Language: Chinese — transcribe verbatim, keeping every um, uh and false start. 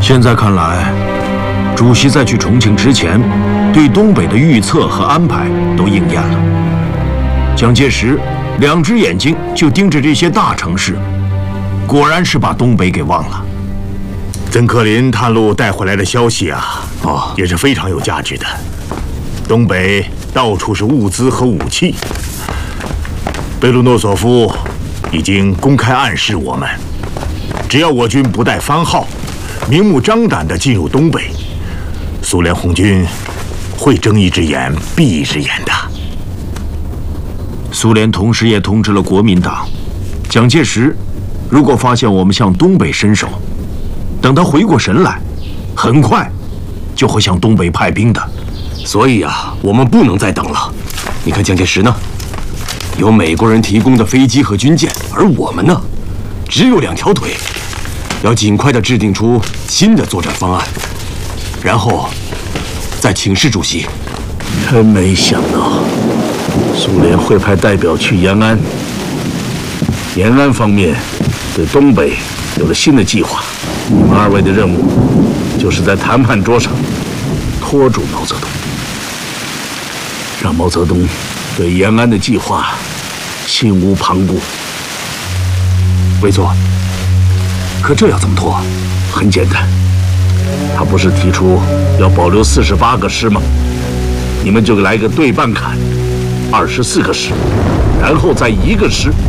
现在看来，主席在去重庆之前，对东北的预测和安排都应验了。蒋介石两只眼睛就盯着这些大城市，果然是把东北给忘了。 曾克林探路带回来的消息啊，哦，也是非常有价值的。东北到处是物资和武器，贝卢诺索夫已经公开暗示我们，只要我军不带番号，明目张胆地进入东北，苏联红军会睁一只眼闭一只眼的。 苏联同时也通知了国民党，蒋介石如果发现我们向东北伸手，等他回过神来，很快就会向东北派兵的。 所以啊，我们不能再等了。你看蒋介石呢，有美国人提供的飞机和军舰，而我们呢，只有两条腿，要尽快地制定出新的作战方案，然后再请示主席。 真没想到，苏联会派代表去延安。延安方面对东北有了新的计划，你们二位的任务就是在谈判桌上拖住毛泽东，让毛泽东对延安的计划心无旁骛。 没错，可这要怎么拖？ 很简单，他不是提出要保留四十八个师吗？你们就来个对半砍，二十四个师，然后再一个师